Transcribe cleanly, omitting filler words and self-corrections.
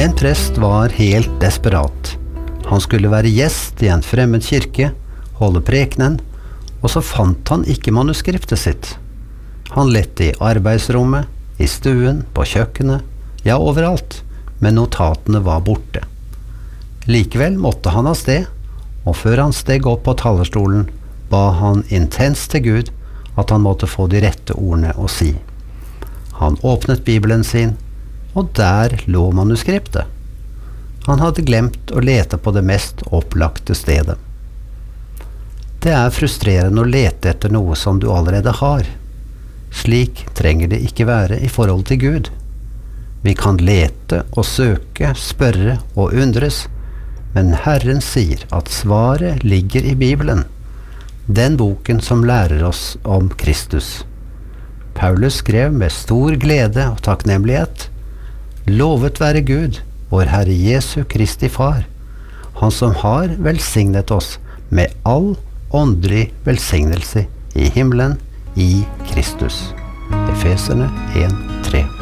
En prest var helt desperat. Han skulle være gjest i en fremmed kirke, holde prekenen, og så fant han ikke manuskriptet sitt. Han lette i arbeidsrommet, i stuen, på kjøkkenet, ja overalt, men notatene var borte. Likevel måtte han av sted, og før han steg opp på talerstolen, ba han intenst til Gud at han måtte få de rette ordene å si. Han åpnet Bibelen sin, og der lå manuskriptet. Han hadde glemt å lete på det mest opplagte stedet. Det er frustrerende å lete etter noe som du allerede har. Slik trenger det ikke være i forhold til Gud. Vi kan lete og søke, spørre og undres, men Herren sier at svaret ligger i Bibelen, den boken som lærer oss om Kristus. Paulus skrev med stor glede og takknemlighet: Lovet være Gud, vår Herre Jesu Kristi Far, han som har velsignet oss med all åndelig velsignelse i himmelen i Kristus. Efeserne 1:3.